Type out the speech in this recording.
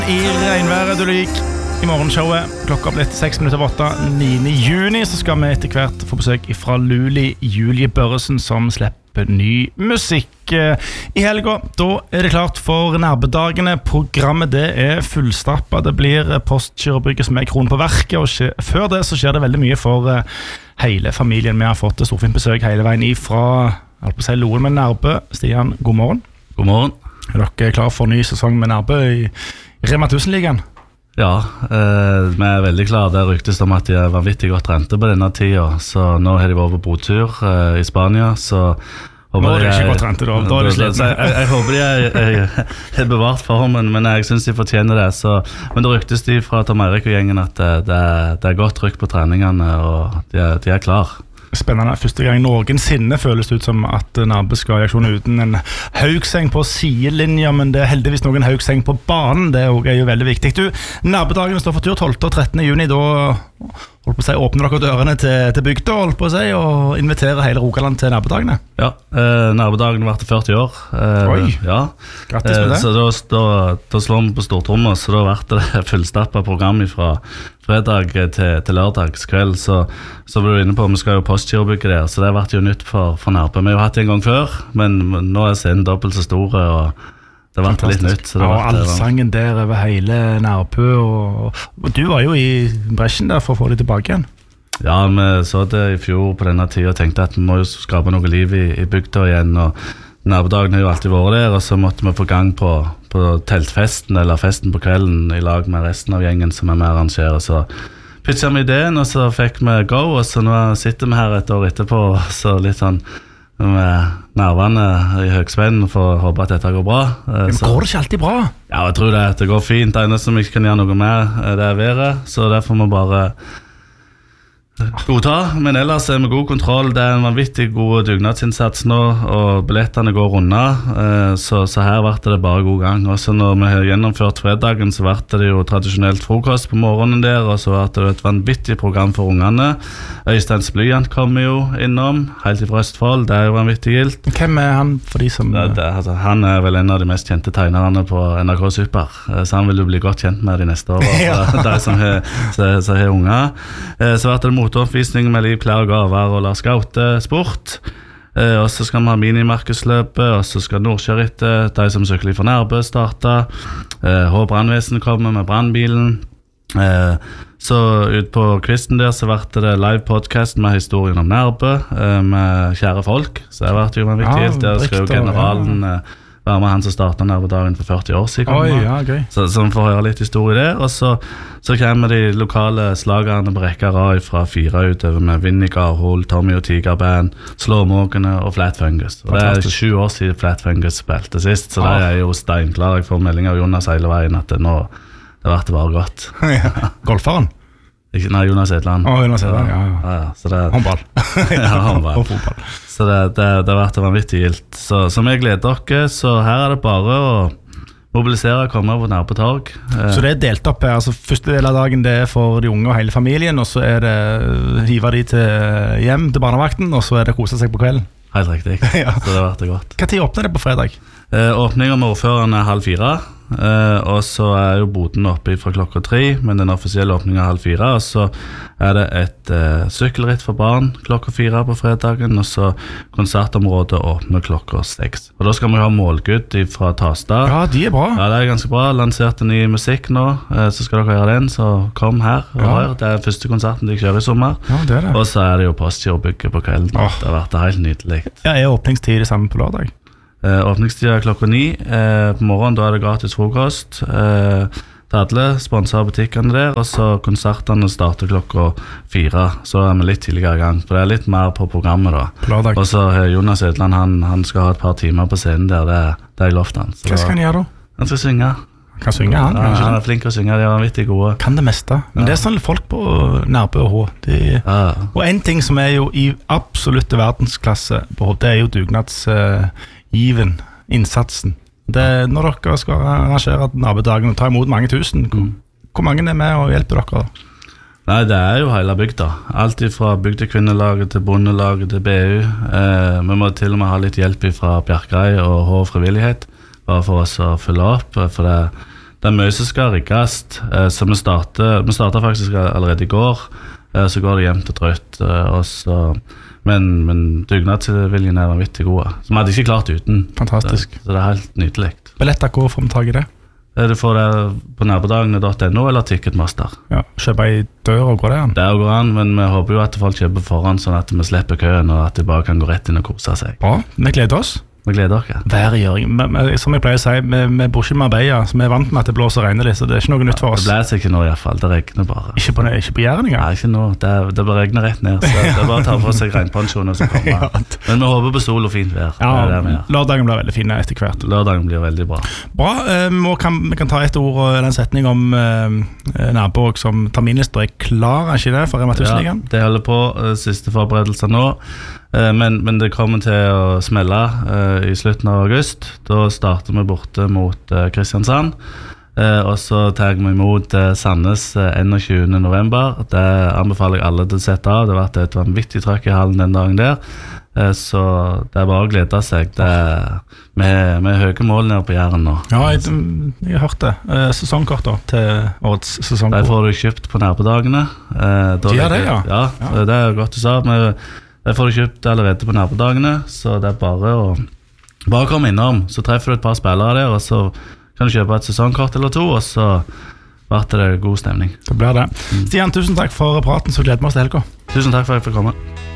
I regnværet du lik I morgenshowet klokka blitt 6:08 9. juni så skal vi etter hvert få besøk fra Luli Julie Børresen som slipper ny musikk I helga. Da det klart for Nærbødagene. Programmet det fullstappet. Det blir Postgirobygget som kronen på verket, og før det så skjer det veldig mye for hele familien. Vi har fått storfint besøk hele veien ifra Loen med Nærbø. Stian, god morgen. God morgen. Dere klar for ny sesong med Nærbø I Rema 1000-ligaen? Ja, vi veldig klare. Det ryktes om at de vanvittig godt rente på denne tiden. Så nå har de vært på botur I Spania. Så nå det ikke godt rente da. Da det sliten. Jeg håper de er bevart formen, men jeg synes de fortjener det. Men det ryktes de fra Tom Eirik og gjengen at det godt trykk på treningene, og de klar. Spennende. Første gang noensinne føles det ut som at Nærbø skal I aksjon uten en haugseng på sidelinja, men det heldigvis noen haugseng på banen. Det jo veldig viktig. Du, Nærbødagene står for tur 12. og 13. juni. Da åpner dere dørene til bygda og inviterer hele Rogaland til Nærbødagene. Ja, Nærbødagene var til 40 år. Oi, ja. Grattis med det. Så da slår vi på stortrommet, så da ble det fullstappet program fra fredag til lørdagskveld. Så ble du inne på, vi skal jo Postgirobygget der, så det ble jo nytt for Nærbø. Vi har jo hatt det en gang før, men nå scenen dobbelt så store, og det ble litt nytt. Så og allsangen der over hele Nærbø, og du var jo I bresjen der for å få det tilbake igjen. Ja, vi så det I fjor på denne tiden og tenkte at vi må jo skape noe liv I bygda igjen, og Nærbødagene har jo alltid vært der, og så måtte vi få gang på teltfesten eller festen på kvelden I lag med resten av gjengen som med arrangerer. Så pitchet vi ideen, og så fikk vi go, og så nå sitter vi her et år etterpå, så litt sånn med nervene I høgspenn for å håpe at dette går bra. Men går det ikke alltid bra? Ja, jeg tror det går fint. Det eneste som ikke kan gjøre noe med det været, så derfor må vi bare godta, men ellers vi god kontroll. Det en vanvittig god dugnadsinnsats nå, og billettene går unna, så her ble det bare god gang. Også når vi har gjennomført fredagen, så ble det jo tradisjonelt frokost på morgenen der, og så ble det et vanvittig program for ungene. Øystein Blyant kommer jo innom, helt fra Østfold, det jo vanvittig gilt. Hvem han for de som... Han vel en av de mest kjente tegnerne på NRK Super, så han vil jo bli godt kjent med de neste årene, de som har unger. Så ble det motoppvisning med liv, klær og gaver og la skaute sport, og så skal vi ha minimarkedsløpet, og så skal Nordkjørittet, de som sykler fra Nærbø starte, Brandvesen kommer med brandbilen, så ut på kvisten der så ble det live podcast med historien om Nærbø med kjære folk, så det ble jo vanvittig helt, der skrev generalen var med han som startet Nærbødagen for 40 år siden. Oi, ja, gøy. Så vi får høre litt historie der, og så kommer de lokale slagerne på rekke rad fra 4 utover med Vinnie Garhol, Tommy og Tigerband, Slåmåkene og Flat Fungus. Og det 7 år siden Flat Fungus spilte sist, så det jo steinklar. Jeg får melding av Jonas hele veien at det ble bare godt. Golferen? Nei, Jonas Edland. Jonas Edland, ja. Så det, håndball. Ja, håndball. Og fotball. Så det ble vanvittig gilt. Så vi gleder dere, så her det bare å mobilisere og komme på Nærbø torg. Så det delt opp her, altså første del av dagen det for de unge og hele familien, og så det hive de hjem til barnevakten, og så det kose seg på kvelden. Helt riktig, Ja. Så det ble godt. Hva tid åpner det på fredag? Åpningen med ordføreren 3:30, og så jo boden oppe fra klokka 3, men den offisielle åpningen 3:30, og så det et sykkelritt for barn klokka 4 på fredagen, og så konsertområdet åpner klokka 6. Og da skal vi ha målgutt fra Tasta. Ja, de bra. Ja, det ganske bra. Lanserte ny musikk nå, så skal dere høre den, så kom her og hør. Det første konserten de kjører I sommer. Ja, det det. Og så det jo Postgirobygget på kvelden. Det har vært helt nydelig. Ja, åpningstid det samme på lørdag? Åpningstida klokka 9 på morgenen, da det gratis frokost til alle, sponset av butikkene der, og så konsertene starter klokka 4, så vi litt tidligere I gang, for det litt mer på programmet da. Lørdag. Og så Jonas Edland, han skal ha et par timer på scenen der, det lovt han. Hva skal han gjøre da? Han skal synge. Kan synge han? Ja, han flink å synge, de vanvittig gode. Kan det meste, men det sånn folk på Nærbø og H. Og en ting som jo I absolutte verdensklasse på H, det jo dugnadsgiven, innsatsen. Når dere skal arrangere Nærbødagen og ta imot mange tusen, hvor mange med og hjelper dere? Nei, det jo hele bygda. Alt fra bygdekvinnelaget til bondelaget til BU. Vi må til og med ha litt hjelp fra Bjerkreim og H frivillighet, bare for oss å følge opp, for det er mye som skal riggast, så vi startet faktisk allerede i går, så går det jevnt og trøtt, men dugnadsviljen vanvittig gode, som vi hadde ikke klart uten. Fantastisk. Så det helt nydelig. Billetter, hvor får vi tag i det? Du får det på nabodagene.no eller Ticketmaster. Ja, kjøpe i dør og gå det an? Det går an, men vi håper jo at folk kjøper foran, sånn at vi slipper køen, og at de bare kan gå rett inn og kose seg. Bra, vi gleder oss. Vi gleder dere. Vær i gjøring. Som jeg pleier å si, vi bor ikke med Marbella, så vi vant med at det blåser og regner litt, så det ikke noe nytt for oss. Det blåser ikke nå i hvert fall, det regner bare. Ikke på Jæren engang? Nei, ikke nå, det bare regner rett ned, så det er bare å ta på seg regnpensjoner som kommer. Men vi håper på sol og fint vær. Ja, lørdagen blir veldig fin etter hvert. Lørdagen blir veldig bra. Bra, vi kan ta et ord og en setning om Nærbog som terminlister klar, ikke det, for Rema 1000-ligaen? Ja, det holder på siste forberedelser nå. Men det kommer til å smelle i slutten av august. Da starter vi borte mot Kristiansand, og så tar vi imot Sandnes 21. november. Det anbefaler jeg alle til å sette av. Det har vært et vanvittig trøkk i hallen den dagen der, så det er bare å glede seg. Med høye mål nede på Jæren nå. Ja, jeg har hørt det. Sesongkort da, til årets sesongkort. Det får du kjøpt på nærbodagene. De gjør det, ja. Ja, det er godt du sa. Det får du kjøpt allerede på nærbodagene, så det er bare å komme innom. Så treffer du et par spillere der, og så kan du kjøpe et sesongkort eller to, og så blir det god stemning. Det blir det. Stian, tusen takk for praten, så gleder vi oss til helga. Tusen takk for at jeg fikk komme.